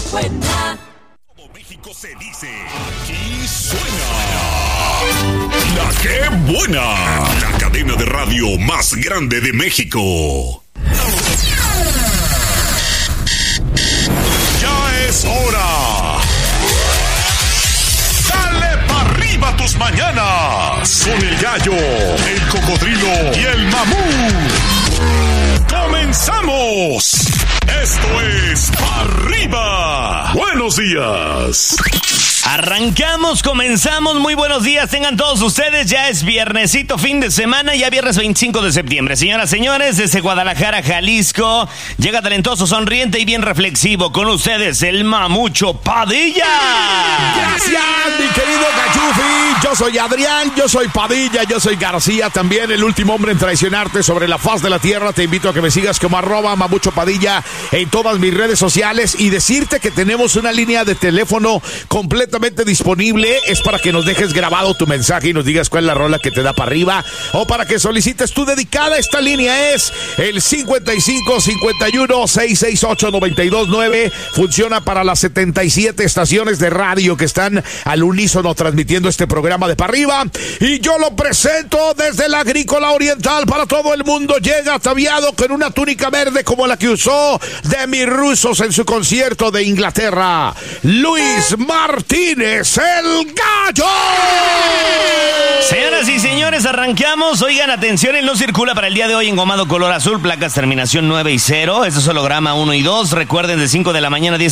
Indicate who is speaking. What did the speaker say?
Speaker 1: buena.
Speaker 2: Todo México se dice, aquí suena La Que Buena, la cadena de radio más grande de México. Ya es hora. Dale pa' arriba tus mañanas con el gallo, el cocodrilo y el mamú. ¡Comenzamos! Esto es Pa' Arriba. Buenos días.
Speaker 3: Arrancamos, comenzamos. Muy buenos días, tengan todos ustedes. Ya es viernesito, fin de semana, ya viernes 25 de septiembre. Señoras, señores, desde Guadalajara, Jalisco, llega talentoso, sonriente y bien reflexivo. Con ustedes, el Mamucho Padilla.
Speaker 4: Gracias, mi querido Cachufi. Yo soy Adrián, yo soy Padilla, yo soy García, también el último hombre en traicionarte sobre la faz de la tierra. Te invito a que me sigas como @Mamucho Padilla en todas mis redes sociales y decirte que tenemos una línea de teléfono completamente disponible. Es para que nos dejes grabado tu mensaje y nos digas cuál es la rola que te da para arriba, o para que solicites tu dedicada. Esta línea es el 55 51 668 929. Funciona para las 77 estaciones de radio que están al unísono transmitiendo este programa de Pa' Arriba. Y yo lo presento desde la Agrícola Oriental para todo el mundo. Llega ataviado con una túnica verde como la que usó Demi Rusos en su concierto de Inglaterra, Luis Martínez, el Gallo.
Speaker 3: Señoras y señores, arrancamos. Oigan, atención, él no circula para el día de hoy engomado color azul, placas terminación 9 y 0. Este es holograma 1 y 2. Recuerden, de 5 de la mañana a 10